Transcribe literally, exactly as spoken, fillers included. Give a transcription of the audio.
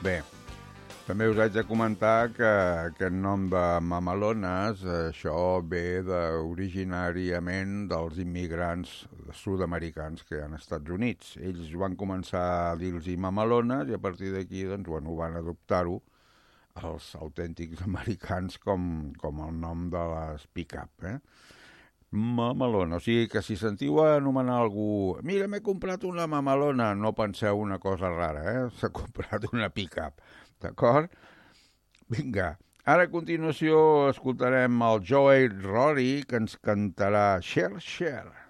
Bé, també us haig de comentar que aquest nom de mamalones, això ve de, originàriament dels immigrants sud-americans que hi ha als Estats Units. Ells van començar a dir-los mamalones i a partir d'aquí doncs, bueno, van adoptar-ho els autèntics americans com, com el nom de les pick-up, eh? Mamalona, o sigui que si sentiu anomenar algú mira, m'he comprat una mamalona, no penseu una cosa rara, eh? S'ha comprat una pick-up, d'acord? Vinga, ara a continuació escoltarem el Joey Rory que ens cantarà Share, Share.